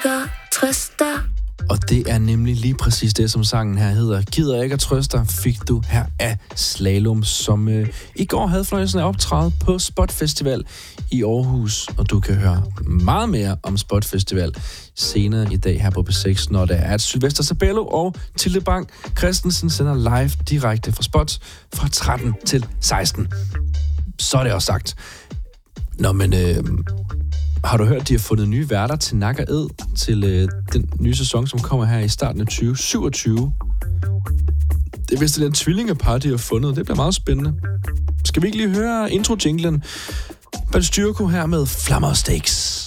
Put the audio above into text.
ikke at trøste dig. Og det er nemlig lige præcis det, som sangen her hedder. Gider ikke at trøste dig, fik du her af Slalom, som i går havde fornøjelsen af optræde på Spot Festival i Aarhus. Og du kan høre meget mere om Spot Festival senere i dag her på P6, når der er et Sylvester Sabello og Tilde Bang Christensen sender live direkte fra Spot fra 13 til 16. Så er det også sagt. Nå, men har du hørt, de har fundet nye værter til Nak & Æd til den nye sæson, som kommer her i starten af 2027? Det er vist den tvillingepar, de har fundet. Det bliver meget spændende. Skal vi ikke lige høre intro-jinglen? Balstyrko her med Flammer Steaks.